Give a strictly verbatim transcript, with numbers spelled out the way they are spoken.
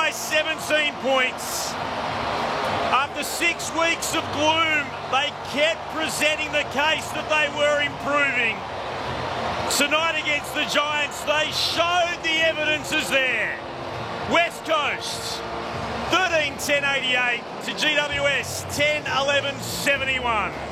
by seventeen points. After six weeks of gloom, they kept presenting the case that they were improving. Tonight against the Giants, they showed the evidence is there. West Coast, thirteen ten eighty-eight to G W S ten eleven seventy-one.